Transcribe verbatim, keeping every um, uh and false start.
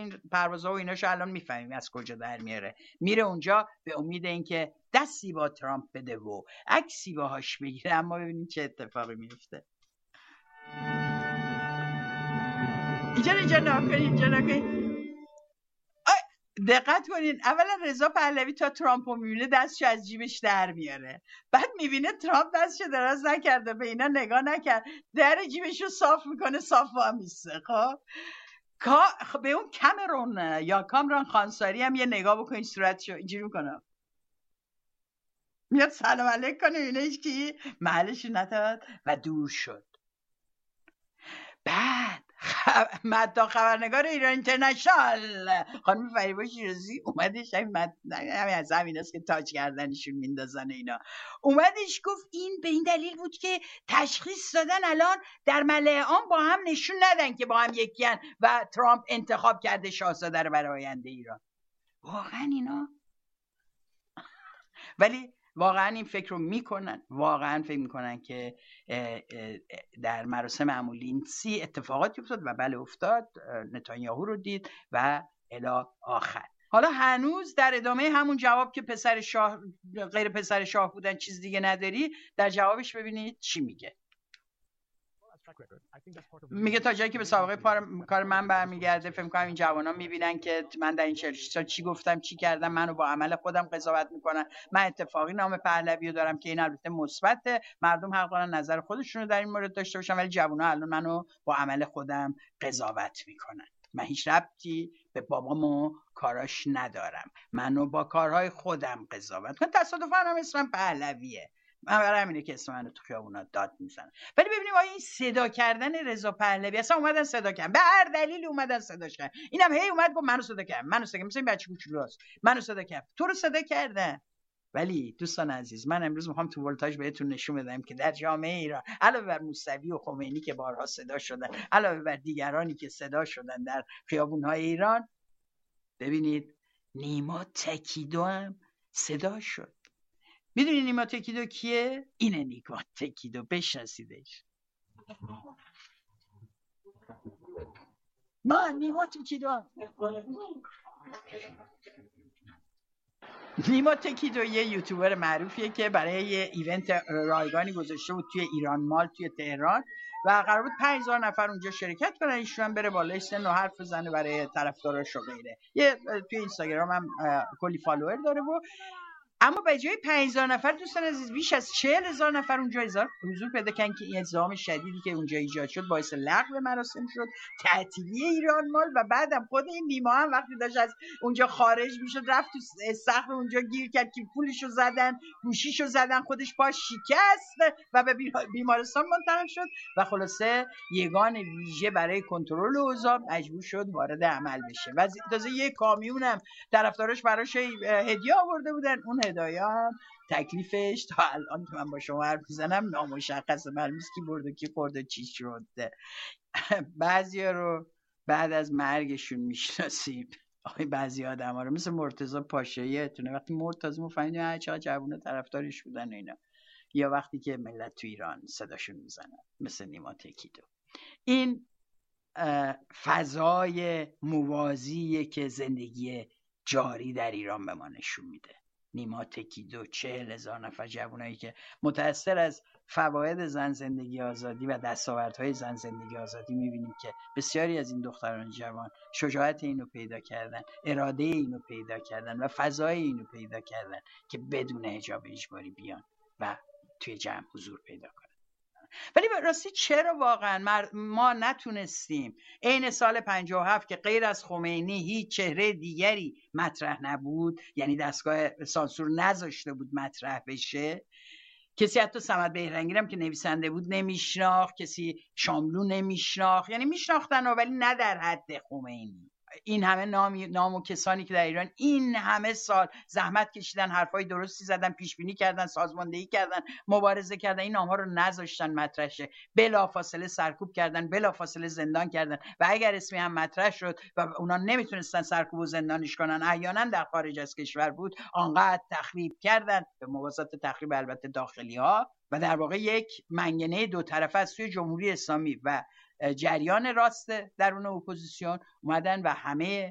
این پروازها و ایناشو الان میفهمیم از کجا در میاره. میره اونجا به امید اینکه دستی با ترامپ بده و عکسی باهاش بگیره، اما ببینید چه اتفاقی میفته. اینجا اینجا نکنید، اینجا نکنید. دقت کنین، اولا رضا پهلوی تا ترامپ رو میبینه دستشو از جیبش در میاره، بعد میبینه ترامپ دستشو دراز نکرده، به اینا نگاه نکرد، در جیبش رو صاف میکنه، صاف وامیسته. خب به اون کامرون یا کامران خانساری هم یه نگاه بکنین، صورتشو اینجوری میکنه، میاد سلام علیک کنه، اینه هیچ کی محلش نداد و دور شد. بعد خب... مدام خبرنگار ایران اینترنشنال خانم فریبا شیرازی اومدش، همین مد... همین از همین است که تاج کردنشون میندازن اینا، اومدش گفت این به این دلیل بود که تشخیص دادن الان در ملأ عام با هم نشون ندن که با هم یکیان و ترامپ انتخاب کرده شاهزاده رو برای آینده ایران. واقعا اینا ولی واقعا این فکر رو میکنن، واقعا فکر میکنن که در مراسم معمولینسی اتفاقاتی افتاد و بله افتاد، نتانیاهو رو دید و الی آخر. حالا هنوز در ادامه همون جواب که پسر شاه غیر پسر شاه بودن چیز دیگه نداری، در جوابش ببینید چی میگه. میگه تا جایی که به سابقه کار من برمیگرده، فکر کنم این جوانان میبینن که من در این چهل سال چی گفتم چی کردم، منو با عمل خودم قضاوت میکنن. من اتفاقی نام پهلوی رو دارم که این البته مثبته، مردم حق دارن نظر خودشونو در این مورد داشته باشن، ولی جوونا الان منو با عمل خودم قضاوت میکنن. من هیچ ربطی به بابامو کاراش ندارم، منو با کارهای خودم قضاوت کن. تصادفاً هم اسمم پهلویه، من برای همینه که اسم منو تو خیابونا داد میزنن. ولی ببینیم آیا این صدا کردن رضا پهلوی، اصلا اومدن صدا کردن، به هر دلیلی اومدن صداش کردن، اینم هی اومد گفت منو صدا کردن، منو صدا کردن، مثلا این بچه کوچولوست، منو صدا کردن، تو رو صدا کردن. ولی دوستان عزیز، من امروز میخوام تو ولتاژ بهتون نشون بدم که در جامعه ایران علاوه بر موسوی و خمینی که بارها صدا شدن، علاوه بر دیگرانی که صدا شدن در خیابون‌های ایران، ببینید نیما تکیدو هم صدا شد. میدونی نیما تکیدو کیه؟ اینه نیما تکیدو، بشناسیدش. من نیما تکیدو نیما تکیدو یه یوتیوبر معروفیه که برای یه ایونت رایگانی گذاشته بود توی ایران مال توی تهران و قرار بود پنج هزار نفر اونجا شرکت کنن، ایشون هم بره بالای سن و حرف بزنه برای طرفداراش و غیره. یه توی اینستاگرام هم کلی فالوور داره و اما به جای پنج هزار نفر دوستان عزیز بیش از چهل هزار نفر اونجا حضور پیدا کردن که این ازدحام شدیدی که اونجا ایجاد شد باعث لغو مراسم شد، تعطیلی ایران مال. و بعدم خود این نیما هم وقتی داشت از اونجا خارج میشد رفت تو صخره اونجا گیر کرد که پولشو زدن، گوشیشو زدن، خودش پاش شکست و به بیمارستان منتقل شد و خلاصه یگان ویژه برای کنترل اوضاع مجبور شد وارد عمل بشه و تازه یه کامیون هم طرفداراش براش هدیه آورده بودن. اون هدایا هم تکلیفش تا الان که من با شما حرف میزنم نامشخصه، معلوم نیست کی برد و کی خورد و چی شد. بعضیا رو بعد از مرگشون میشناسیم، آخه بعضی آدما رو مثل مرتضی پاشایی تونه وقتی مرد تازه مفهمیدیم هر چقدر جوونه طرفدارش بودن و اینا، یا وقتی که ملت تو ایران صداشون میزنن مثل نیما تکیدو. این فضای موازیه که زندگی جاری در ایران به ما نشون میده. نیما تکیدو، چهل هزار نفر جوانایی که متأثر از فواید زن زندگی آزادی و دستاوردهای زن زندگی آزادی میبینیم که بسیاری از این دختران جوان شجاعت اینو پیدا کردن، اراده اینو پیدا کردن و فضای اینو پیدا کردن که بدون حجاب اجباری بیان و توی جمع حضور پیدا کنن. ولی راستی چرا واقعا ما نتونستیم عین سال پنجاه و هفت که غیر از خمینی هیچ چهره دیگری مطرح نبود، یعنی دستگاه سانسور نذاشته بود مطرح بشه، کسی حتی صمد بهرنگی هم که نویسنده بود نمیشناخت، کسی شاملو نمیشناخت، یعنی میشناختن ولی نه در حد خمینی. این همه نام نام و کسانی که در ایران این همه سال زحمت کشیدن، حرفای درستی زدن، پیش بینی کردن، سازماندهی کردن، مبارزه کردن، این نام‌ها رو نذاشتن مطرح شه، بلافاصله سرکوب کردن، بلافاصله زندان کردن و اگر اسمی هم مطرح شد و اونا نمیتونستن سرکوب و زندانش کنن، احیانا در خارج از کشور بود، آنقدر تخریب کردن به موازات تخریب البته داخلی‌ها و در واقع یک منگنه دو طرفه از سوی جمهوری اسلامی و جریان راست درون اپوزیسیون اومدن و همه